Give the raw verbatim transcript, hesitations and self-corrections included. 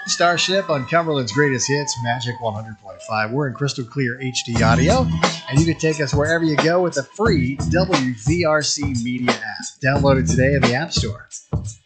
Starship on Cumberland's greatest hits, Magic one hundred point five. We're in crystal clear H D audio, and you can take us wherever you go with the free W V R C Media app. Download it today in the App Store.